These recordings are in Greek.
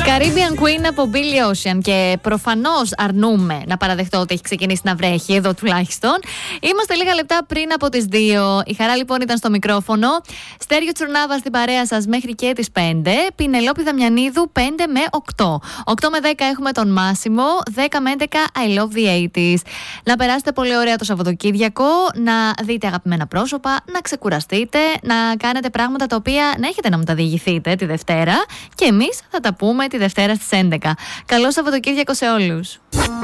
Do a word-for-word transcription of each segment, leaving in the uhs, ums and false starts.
Caribbean Queen από Billy Ocean. Και προφανώς αρνούμε να παραδεχτώ ότι έχει ξεκινήσει να βρέχει, εδώ τουλάχιστον. Είμαστε λίγα λεπτά πριν από τις δύο. Η Χαρά λοιπόν ήταν στο μικρόφωνο. Στέργιο Τσουρνάβα στην παρέα σας μέχρι και τις πέντε. Πινελόπη Δαμιανίδου πέντε με οκτώ. οκτώ με δέκα έχουμε τον Μάσιμο. δέκα με έντεκα I love the ογδόντα. Να περάσετε πολύ ωραία το Σαββατοκύριακο. Να δείτε αγαπημένα πρόσωπα. Να ξεκουραστείτε. Να κάνετε πράγματα τα οποία να έχετε να μου τα διηγηθείτε τη Δευτέρα. Και εμείς θα τα πούμε τη Δευτέρα στις έντεκα. Καλό Σαββατοκύριακο σε όλους.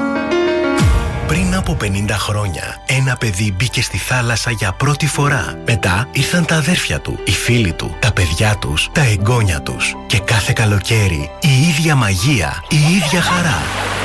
Πριν από πενήντα χρόνια, ένα παιδί μπήκε στη θάλασσα για πρώτη φορά. Μετά ήρθαν τα αδέρφια του, οι φίλοι του, τα παιδιά τους, τα εγγόνια τους. Και κάθε καλοκαίρι η ίδια μαγεία, η ίδια χαρά.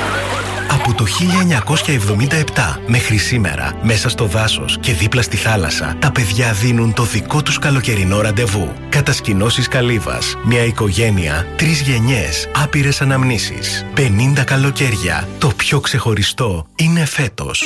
Από το χίλια εννιακόσια εβδομήντα επτά μέχρι σήμερα, μέσα στο δάσος και δίπλα στη θάλασσα, τα παιδιά δίνουν το δικό τους καλοκαιρινό ραντεβού. Κατασκηνώσεις Καλύβας, μια οικογένεια, τρεις γενιές, άπειρες αναμνήσεις. πενήντα καλοκαίρια. Το πιο ξεχωριστό είναι φέτος.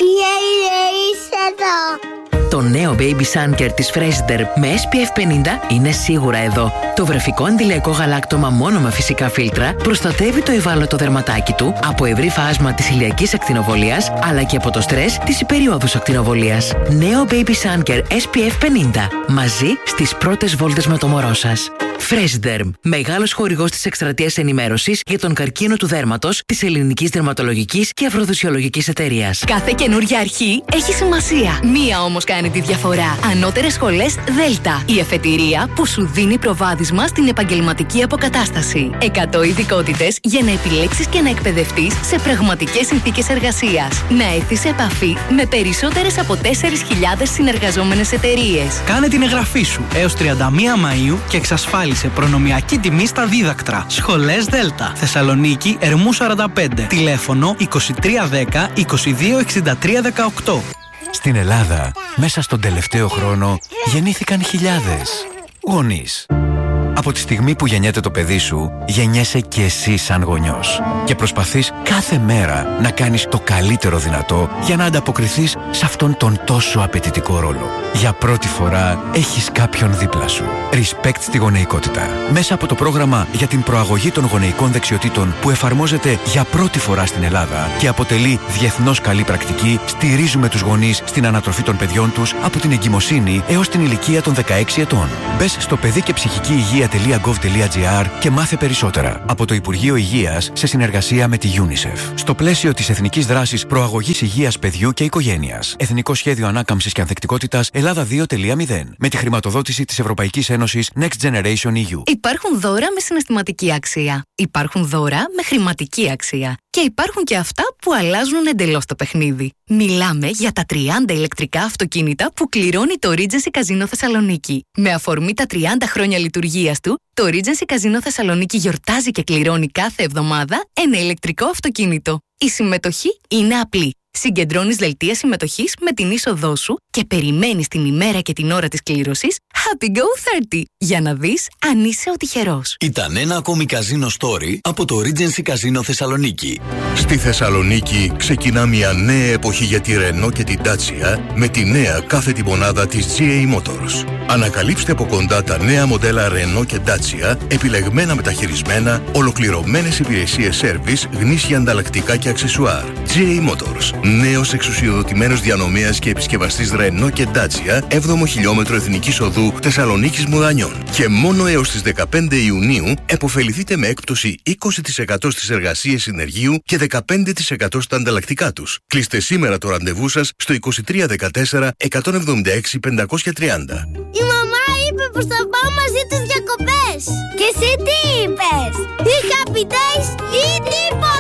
Είσαι εδώ. Το νέο Baby Sunker της Fresider με ες πι εφ πενήντα είναι σίγουρα εδώ. Το βρεφικό αντιλιακό γαλάκτωμα μόνο με φυσικά φίλτρα προστατεύει το ευάλωτο δερματάκι του από ευρύ φάσμα της ηλιακής ακτινοβολίας αλλά και από το στρες της υπεριόδους ακτινοβολίας. Νέο Baby Sunker ες πι εφ πενήντα. Μαζί στις πρώτες βόλτες με το μωρό σας. Fresiderm, μεγάλος χορηγός της εκστρατείας ενημέρωσης για τον καρκίνο του δέρματος της Ελληνικής Δερματολογικής και Αφροδισιολογικής Εταιρείας. Κάθε καινούργια αρχή έχει σημασία. Μία όμως κάνει τη διαφορά. Ανώτερες σχολές Δέλτα. Η εφετηρία που σου δίνει προβάδισμα στην επαγγελματική αποκατάσταση. εκατό ειδικότητες για να επιλέξεις και να εκπαιδευτείς σε πραγματικές συνθήκες εργασίας. Να έρθεις σε επαφή με περισσότερες από τέσσερις χιλιάδες συνεργαζόμενες εταιρείες. Κάνε την εγγραφή σου έως τριάντα μία Μαΐου και εξασφάλισε προνομιακή τιμή στα δίδακτρα. Σχολές Δέλτα. Θεσσαλονίκη, Ερμού σαράντα πέντε. Τηλέφωνο είκοσι τρία δέκα είκοσι δύο εξήντα τρία δεκαοκτώ. Στην Ελλάδα, μέσα στον τελευταίο χρόνο, γεννήθηκαν χιλιάδες γονείς. Από τη στιγμή που γεννιέται το παιδί σου, γεννιέσαι και εσύ σαν γονιός. Και προσπαθείς κάθε μέρα να κάνεις το καλύτερο δυνατό για να ανταποκριθείς σε αυτόν τον τόσο απαιτητικό ρόλο. Για πρώτη φορά έχεις κάποιον δίπλα σου. Respect στη γονεϊκότητα. Μέσα από το πρόγραμμα για την προαγωγή των γονεϊκών δεξιοτήτων που εφαρμόζεται για πρώτη φορά στην Ελλάδα και αποτελεί διεθνώς καλή πρακτική, στηρίζουμε τους γονείς στην ανατροφή των παιδιών τους από την εγκυμοσύνη έως την ηλικία των δεκαέξι ετών. Μπες στο παιδί και ψυχική υγεία .gov.gr και μάθε περισσότερα. Από το Υπουργείο Υγείας σε συνεργασία με τη UNICEF. Στο πλαίσιο της Εθνικής Δράσης Προαγωγής Υγείας Παιδιού και Οικογένειας. Εθνικό Σχέδιο Ανάκαμψης και Ανθεκτικότητας Ελλάδα δύο κόμμα μηδέν. Με τη χρηματοδότηση της Ευρωπαϊκής Ένωσης Next Generation ι γιου. Υπάρχουν δώρα με συναισθηματική αξία. Υπάρχουν δώρα με χρηματική αξία. Και υπάρχουν και αυτά που αλλάζουν εντελώς το παιχνίδι. Μιλάμε για τα τριάντα ηλεκτρικά αυτοκίνητα που κληρώνει το Regency Casino Θεσσαλονίκη. Με αφορμή τα τριάντα χρόνια λειτουργίας του, το Regency Casino Θεσσαλονίκη γιορτάζει και κληρώνει κάθε εβδομάδα ένα ηλεκτρικό αυτοκίνητο. Η συμμετοχή είναι απλή. Συγκεντρώνεις δελτία συμμετοχής με την είσοδό σου και περιμένεις την ημέρα και την ώρα της κλήρωσης Happy Go τριάντα για να δεις αν είσαι ο τυχερός. Ήταν ένα ακόμη καζίνο story από το Regency Casino Θεσσαλονίκη. Στη Θεσσαλονίκη ξεκινά μια νέα εποχή για τη Renault και την Dacia με τη νέα κάθετη μονάδα της τζι έι Motors. Ανακαλύψτε από κοντά τα νέα μοντέλα Renault και Dacia, επιλεγμένα μεταχειρισμένα, ολοκληρωμένες υπηρεσίες service, γνήσια ανταλλακτικά και αξεσουάρ. τζι έι Motors. Νέος εξουσιοδοτημένος διανομέας και επισκευαστής Renault και Dacia, έβδομο χιλιόμετρο Εθνικής Οδού Θεσσαλονίκης Μουδανιών. Και μόνο έως τις δεκαπέντε Ιουνίου επωφεληθείτε με έκπτωση είκοσι τοις εκατό στις εργασίες συνεργείου και δεκαπέντε τοις εκατό στα ανταλλακτικά τους. Κλείστε σήμερα το ραντεβού σας στο είκοσι τρία δεκατέσσερα εκατόν εβδομήντα έξι πεντακόσια τριάντα. Η μαμά είπε πως θα πάω μαζί τις διακοπές. Και εσύ τι είπες? Ή happy days ή τίποτα.